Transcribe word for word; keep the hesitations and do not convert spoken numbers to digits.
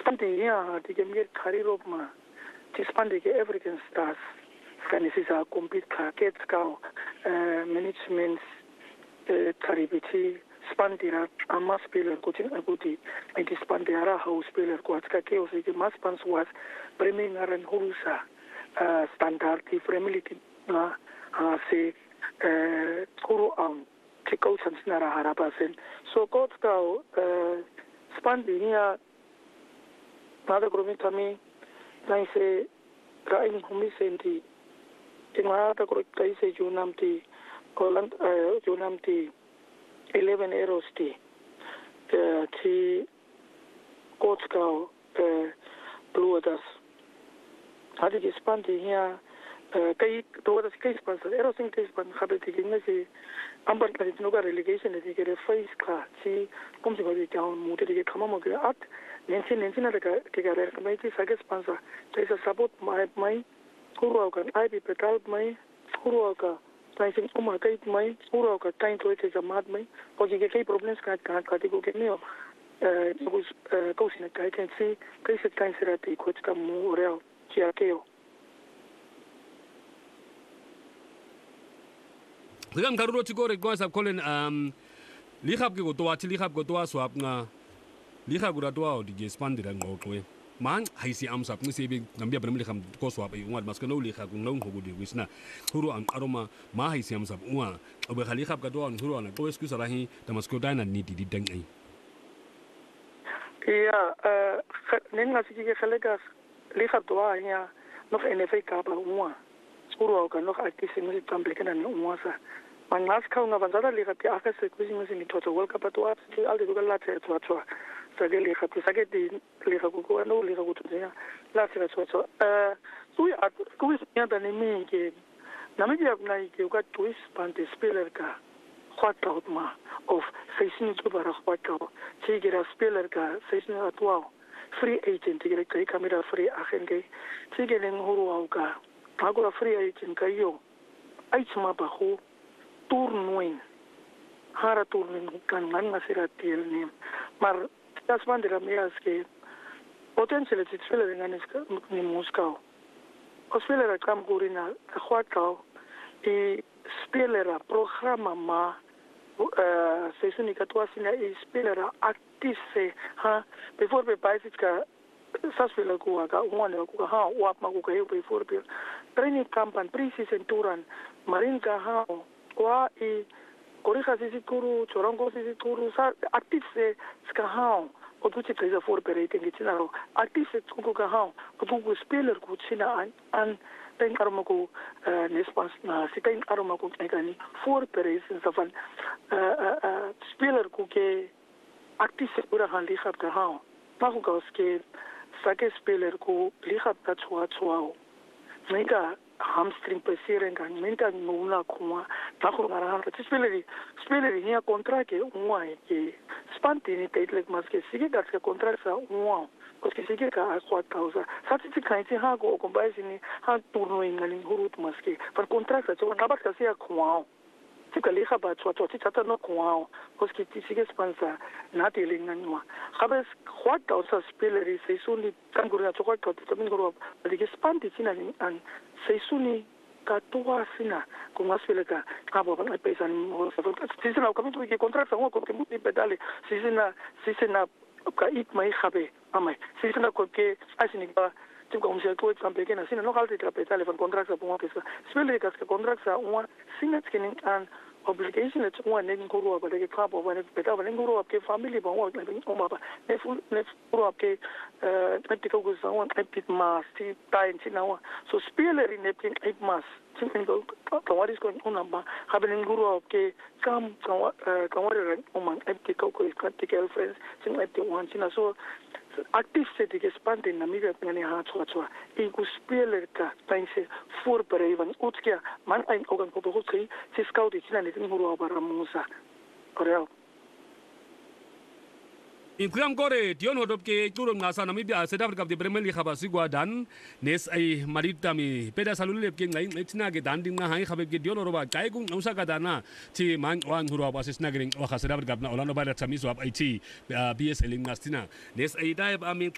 spandi ya di game get career of ma ti spandi ke African stars kan is a compete ka get ka management taribiti spandira ama speler coaching aguti anti spandira house speler ko atska ke o se mas pans was preming aran hurusa standard di family na ha se kuru ang ti coach nara harapasen so coach ka spandinia nada gromi kami nai se rain humi senti tinga ta ko kai se junam ti koland junam ti eleven euros ti ti coach ka blue das hadi ki spandi hier kai to das kai sponsor euros in kai sponsor habe ti kinga se amban ka no ga relegation ti ke face ka si kom se ko ti down mu ti ke kama mo ke at nensi nensi na ka ke ga re ka mai ti sa ke sponsor tai sa support mai mai kuru ka I B petal mai kuru ka tai sin uma kai mai kuru ka tai to te jamat mai ko ke kai problems ka ka ka ti ko ke neo eh ko ko sin ka kai si kai se kai sera ti ko ta mu real ki akeo Rigan karuro tikore kwa sa Colin um likhap ke go to wathi likhap go to swap nga likhap go to wa di spandira ngoqwe man haisi amsap ngisibe ngambia bana likham ko swap e ungad maske no likha ku ngong go di wisna huru am aroma ma haisi amsap unga obe khalikhap ka to an huru ana ko excuse rahi damasko dana ni di deng ai ja eh nenga siki ke khalega likhap to wa ya nog N F A ka ba unga huru ka nog akisi ngisi tamplekena ni unga sa Mangas kau nga banzada lihat ya akas sekusi ngisi ni toto world cup tu apa sih alde juga latih tua tua sage lihat sage di lihat kuku anu lihat kuku tu ya latih tua tua eh tu ya kuis ni ada ni mi ke nama dia pernah ke ukat tuis pantai speler ka kuat tau ma of season itu baru kuat tau sih kira speler ka season atuau free agent kira kai kamera free agen kai sih kira nguru au ka aku la free agent kayo ai cuma bahu turnuin hara turnuin kan ngan ngasira tiel ni mar tas bandera meas ke potensial ti spela ngan iska ni Moscow o spela kam gorina khwatao e spela programa ma eh season ka to asina e spela active ha before be basica sasfila ku ka umane ku ha wa ma ku ka before be training camp and pre-season turan marinka ha kwa i korika sisi kuru chorongo sisi kuru sa active se ska hao o tu ti presa for operating itina ro active se ku ka hao o tu ku speler ku china an an ten aroma ku nespas na sitain aroma ku kani for operation sa fan speler ku ke active se pura han li khap ka hao pa ku ka ske sake speler ku li khap ka chwa chwa mega hamstring peseren kan menta nuna kuma takho ngarahan ta speleri speleri nia contract ke unwa ke spantini taitlek maske sige gas ke contract sa unwa koske sige ka akwa causa sati ti kaiti ha go kombaisi ni ha turno ingani hurut maske par contract sa chona bat ka sia kwa ti ka liha ba chwa chwa ti chata no kwa koske ti sige sponsor na ti lingani wa khabes khwat causa speleri se suni kangura chokwa to ti min goro di ke spanti sina ni an seisuni katua sina con asfeleka cabo con pesan si se la kami tu ke contract ngo ko ke muti pedale si se na si se na ka ik mai khabe amai si se na ko ke asini ba tu ko mse ko example ke na sina no kalte tra pedale von contract sa po pesa spele ka ka contract sa un sina skinning an obligation et one ning guru ba ke cabo ba ne peta ba ning guru ke family ba wa ne ba ne fu ne guru ke eh ne ko go sa one pit mas ti tain sina wa so speler in ne pin eight mas tin go ka what is going on ba habe ning guru ke kam ka ka wa re o man empty ko ko is critical friends tin eight one sina so active set ke spante na miga ngani ha chwa chwa e ku speler ka tainse for perevan utskia man ein ogan ko bo khri si scout tina ne tin huru bara musa koreo Incluam gore tion hodop ke turun ngasa namibia South Africa de Premier League khaba sigwa dan nes ai marita mi peda salule ke ngai tina ke dan ding na hai khabe ke dion roba kai gung nausa ka dana ti man wan huru ba sis nagring wa South Africa na olano ba ta mi swap ai ti B S L ngastina nes ai dai ba mi